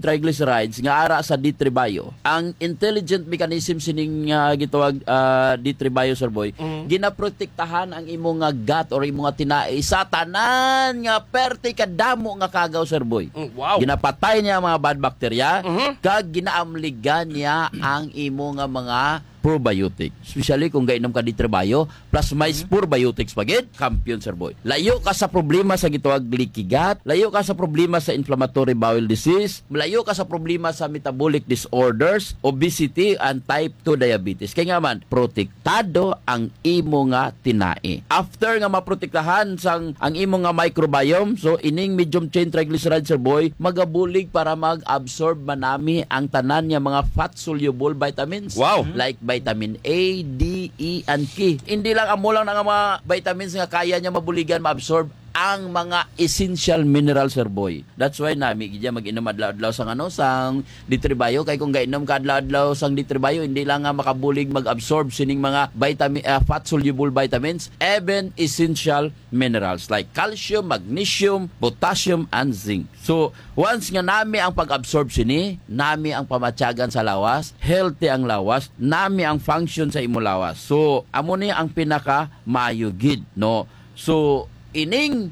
triglycerides nga ara sa D3 Bio. Ang intelligent mechanism sining gitawag D3 Bio, Sir Boy, ginaprotektahan ang imong nga gut or imong nga tinai sa tanan nga perti kadamo nga kagaw, Sir Boy. Wow. Ginapatay niya ang mga bad bacteria kag ginaamligan niya ang imong nga mga probiotic. Especially kung gainom ka D3 Bio plus may probiotics pagid, champion, Sir Boy. Layo ka sa problema sa gitawag leaky gut, layo ka sa problema sa inflammatory bowel disease, layo ka sa problema sa metabolic disorders, obesity, and type 2 diabetes. Kaya nga man, protektado ang imo nga tinai. After nga maprotektahan sang ang imo nga microbiome, so ining medium chain triglycerides, Sir Boy, magabulig para mag-absorb manami ang tanan nga mga fat-soluble vitamins. Wow. Like vitamin A, D, E, and K. Hindi lang amo lang nga mga vitamins nga kaya niya mabuligan, ma-absorb ang mga essential minerals, Sir Boy. That's why nami gidya mag-inom adlaw-adlaw sang sang D3 Bio, kay kung gainom ka adlaw-adlaw sang D3 Bio, hindi lang nga makabulig mag-absorb sining mga vitamin fat soluble vitamins, even essential minerals like calcium, magnesium, potassium, and zinc. So once nga nami ang pag-absorb sini, nami ang pamatyagan sa lawas, healthy ang lawas, nami ang function sa imo lawas. So amo ni ang pinaka mayugid, no? So ining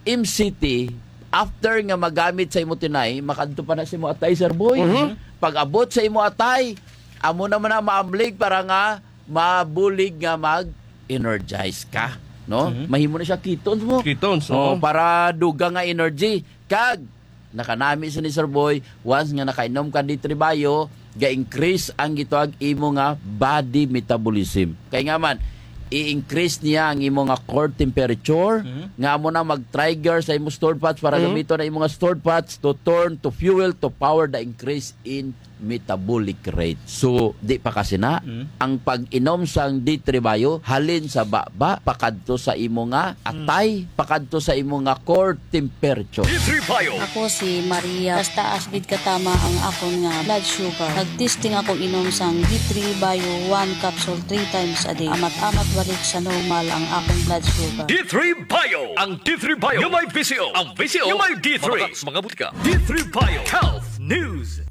MCT, after nga magamit sa imo tinay, makadto pa na sa imo atay, Sir Boy. Pag abot sa imo atay, amo naman na maamlig para nga mabulig nga mag-energize ka, no? Mahimo na siya ketones mo. Ketones, para duga nga energy. Kag nakanami sa ni Sir Boy, once nga nakainom ka D3 Bio, ga-increase ang gitawag imo nga body metabolism. Kaya nga man, i-increase niya ang imo nga core temperature, nga mo na mag-trigger sa imo stored fats para gamito na imo nga stored fats to turn to fuel to power the increase in metabolic rate. So, di pa kasi na, ang pag-inom sang D3 Bio, halin sa baba, pakadto sa imo nga atay, pakadto sa imo nga core temperature. D3 Bio. Ako si Maria. Basta asbid katama ang akong nga blood sugar. Nag-testing ako inom sang D3 Bio 1 capsule 3 times a day. Amat-amat balik sa normal ang akong blood sugar. D3 Bio. Ang D3 Bio yung may VCO. Ang VCO yung may D3. Mga butika. D3 Bio Health News.